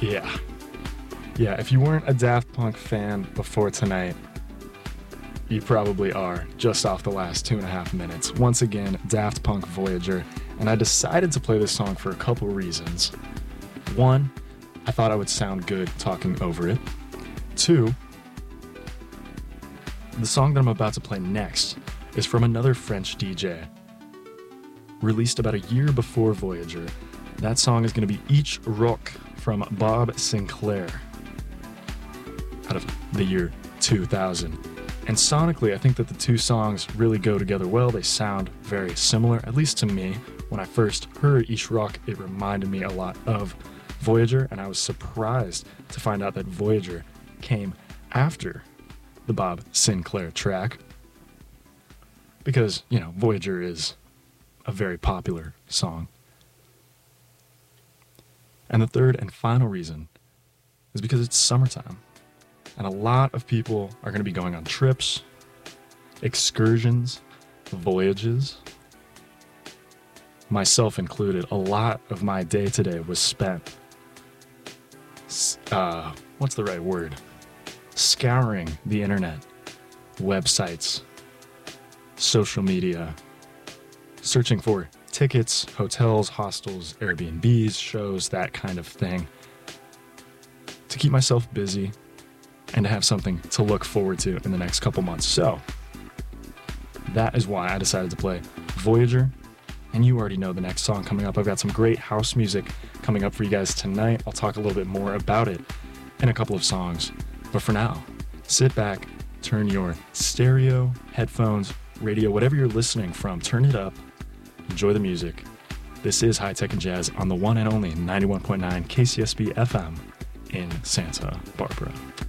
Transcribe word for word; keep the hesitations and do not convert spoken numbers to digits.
Yeah. Yeah, if you weren't a Daft Punk fan before tonight, you probably are, just off the last two and a half minutes. Once again, Daft Punk Voyager, and I decided to play this song for a couple reasons. One, I thought I would sound good talking over it. Two, the song that I'm about to play next is from another French D J, released about a year before Voyager. That song is going to be Ich Rock from Bob Sinclar, out of the year two thousand. And sonically, I think that the two songs really go together well. They sound very similar, at least to me. When I first heard Ich Rock, it reminded me a lot of Voyager, and I was surprised to find out that Voyager came after the Bob Sinclar track. Because, you know, Voyager is a very popular song. And the third and final reason is because it's summertime. And a lot of people are going to be going on trips, excursions, voyages. Myself included, a lot of my day today was spent, uh, what's the right word? Scouring the internet, websites, social media, searching for tickets, hotels, hostels, Airbnbs, shows, that kind of thing, to keep myself busy and to have something to look forward to in the next couple months. So that is why I decided to play Voyager. And you already know the next song coming up. I've got some great house music coming up for you guys tonight. I'll talk a little bit more about it in a couple of songs. But for now, sit back, turn your stereo, headphones, radio, whatever you're listening from, turn it up, enjoy the music. This is High Tech and Jazz on the one and only ninety-one point nine K C S B F M in Santa Barbara.